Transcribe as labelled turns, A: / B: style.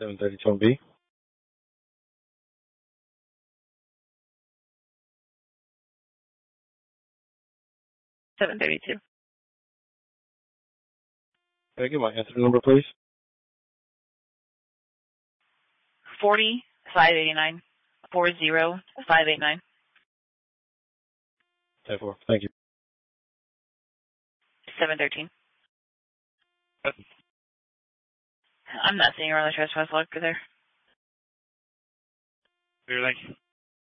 A: 732B.
B: 732.
A: Can I get my answer number, please?
B: 40-589. 40-589.
A: 10-4. Thank you.
B: 713. I'm not seeing your other trespass log there.
C: Clear, thank you.